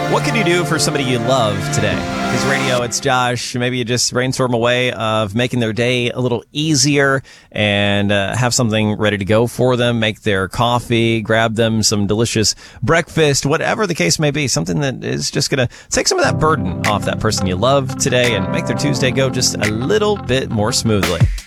What could you do for somebody you love today? His radio, it's Josh. Maybe you just brainstorm a way of making their day a little easier and have something ready to go for them. Make their coffee, grab them some delicious breakfast, whatever the case may be. Something that is just going to take some of that burden off that person you love today and make their Tuesday go just a little bit more smoothly.